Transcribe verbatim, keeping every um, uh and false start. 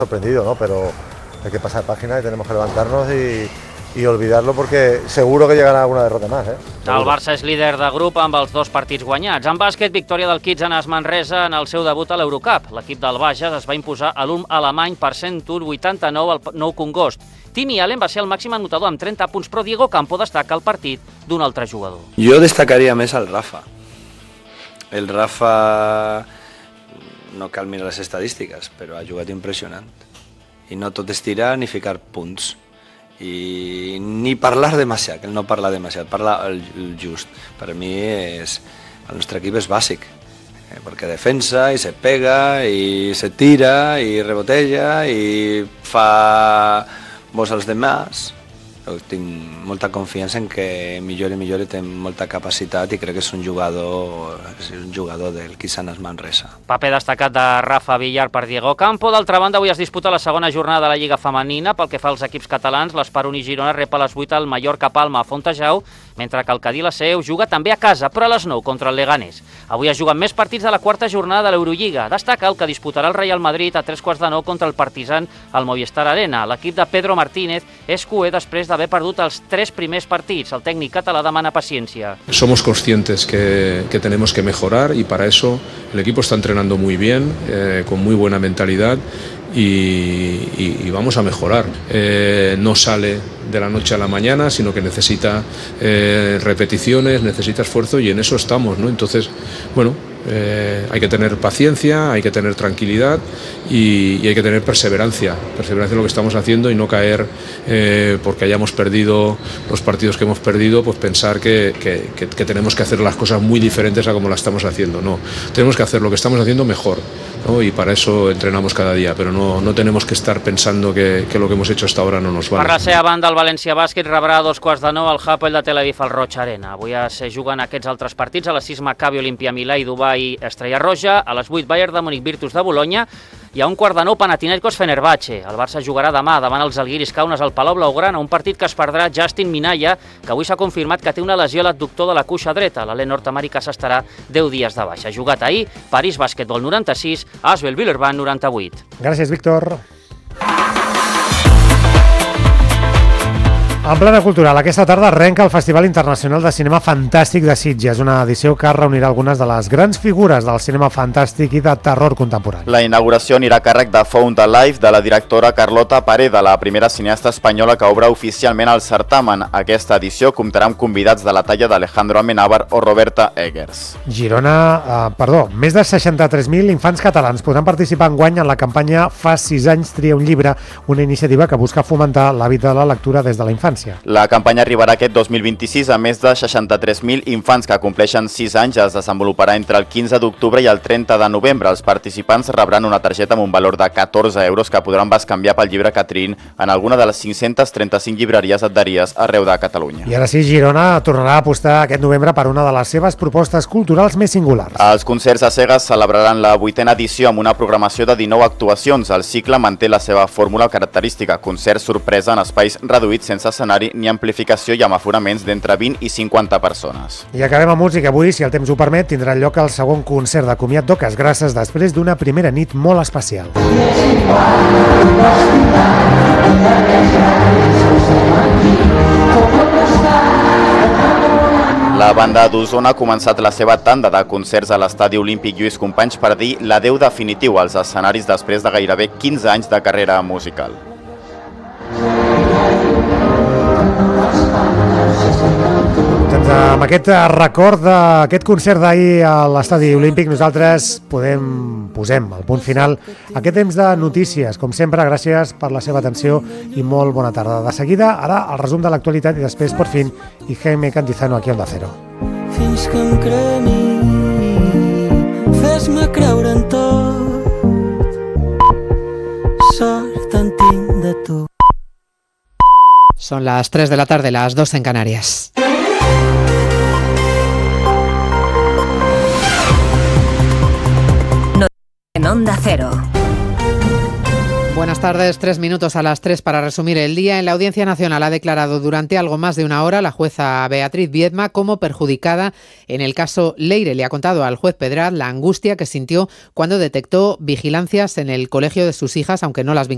sorprendido, ¿no? Pero hay que pasar página y tenemos que levantarnos y, y olvidarlo porque seguro que llegarà alguna derrota más, ¿eh? El Barça és líder de grup amb els dos partits guanyats. En bàsquet, victòria del Kitsanas Manresa en el seu debut a l'Eurocup. L'equip del Bages es va imposar a l'Ulm alemany per cent u vuitanta-nou al Nou Congost. Timmy Allen va ser el màxim anotador amb trenta punts, però Diego Campo destaca el partit d'un altre jugador. Jo destacaria més el Rafa. El Rafa, no cal mirar les estadístiques, però ha jugat impressionant. I no tot és tirar ni ficar punts. I ni parlar demasiat, que ell no parla demasiat, parla el, el just. Per mi és, el nostre equip és bàsic, eh, perquè defensa i se pega i se tira i rebotella i fa vos als demás. Tinc molta confiança en que millor i millor té molta capacitat i crec que és un jugador, és un jugador del Kitsanas Manresa. Paper destacat de Rafa Villar per Diego Campo. D'altra banda, avui es disputa la segona jornada de la Lliga Femenina. Pel que fa als equips catalans, l'Esperoní Girona rep a les vuit al Mallorca Palma a Fontejau, mentre que el Cadí la Seu juga també a casa, però a les nou contra el Leganés. Avui es juguen més partits de la quarta jornada de l'Eurolliga. Destaca el que disputarà el Real Madrid a tres quarts de nou contra el Partizan al Movistar Arena. L'equip de Pedro Martínez és cuer després d'haver perdut els tres primers partits. El tècnic català demana paciència. Somos conscientes que, que tenemos que mejorar y para eso el equipo está entrenando muy bien, eh, con muy buena mentalidad y, y, y vamos a mejorar. Eh, no sale de la noche a la mañana, sino que necesita eh, repeticiones, necesita esfuerzo y en eso estamos, ¿no? Entonces, bueno, eh, hay que tener paciencia, hay que tener tranquilidad y, y hay que tener perseverancia, perseverancia en lo que estamos haciendo y no caer eh, porque hayamos perdido los partidos que hemos perdido, pues pensar que, que, que, que tenemos que hacer las cosas muy diferentes a como las estamos haciendo. No, tenemos que hacer lo que estamos haciendo mejor, ¿no? Y para eso entrenamos cada día, pero no, no tenemos que estar pensando que, que lo que hemos hecho hasta ahora no nos vale. Per la seva banda, el València Bàsquet rebrà a dos quarts de nou el Hapoel de Tel Aviv al Roig Arena. Avui es juguen aquests altres partits. A les sis Maccabi Olimpia Milà i Dubai Estrella Roja. A les vuit Bayern de Múnich Virtus de Bolonya. I a un quart de nou Panathinaikos Fenerbahçe. El Barça jugarà demà davant els Žalgiris Kaunas al Palau Blaugrana, un partit que es perdrà Justin Minaya, que avui s'ha confirmat que té una lesió a l'adductor de la cuixa dreta. L'alè nord-americà s'estarà deu dies de baixa. Jugat ahir, París Bàsquetbol noranta-sis, Asvel Villeurbanne noranta-vuit. Gràcies, Víctor. En plana cultural, aquesta tarda arrenca el Festival Internacional de Cinema Fantàstic de Sitges, una edició que reunirà algunes de les grans figures del cinema fantàstic i de terror contemporani. La inauguració anirà a càrrec de Found Alive de la directora Carlota Pareda, la primera cineasta espanyola que obre oficialment el certamen. Aquesta edició comptarà amb convidats de la talla d'Alejandro Amenábar o Roberta Eggers. Girona, eh, perdó, més de seixanta-tres mil infants catalans podran participar enguany en la campanya Fa sis anys tria un llibre, una iniciativa que busca fomentar l'hàbit de la lectura des de la infància. La campanya arribarà aquest dos mil vint-i-sis a més de seixanta-tres mil infants que compleixen sis anys. Es desenvoluparà entre el quinze d'octubre i el trenta de novembre. Els participants rebran una targeta amb un valor de catorze euros que podran bescanviar pel llibre que triïn en alguna de les cinc-centes trenta-cinc llibreries adherides arreu de Catalunya. I ara sí, Girona tornarà a apostar aquest novembre per una de les seves propostes culturals més singulars. Els concerts a cegues celebraran la vuitena edició amb una programació de dinou actuacions. El cicle manté la seva fórmula característica, concerts sorpresa en espais reduïts sense escenari ni amplificació i amb aforaments d'entre vint i cinquanta persones. I acabem amb música. Avui, si el temps ho permet, tindrà lloc el segon concert de comiat d'Ocas Grasses després d'una primera nit molt especial. La banda d'Osona ha començat la seva tanda de concerts a l'Estadi Olímpic Lluís Companys per dir l'adeu definitiu als escenaris després de gairebé quinze anys de carrera musical. Doncs amb aquest record d'aquest concert d'ahir a l'Estadi Olímpic nosaltres podem, posem el punt final a aquest temps de notícies. Com sempre, gràcies per la seva atenció i molt bona tarda. De seguida, ara el resum de l'actualitat i després, per fin, i Jaime Cantizano aquí a Onda Cero. Fins que em cremi, fes-me creure en tot, sort en tinc de tu. Son las tres de la tarde, las dos en Canarias. En Onda Cero. Buenas tardes, tres minutos a las tres para resumir el día. En la Audiencia Nacional ha declarado durante algo más de una hora la jueza Beatriz Viedma como perjudicada en el caso Leire. Le ha contado al juez Pedraz la angustia que sintió cuando detectó vigilancias en el colegio de sus hijas, aunque no las vinculó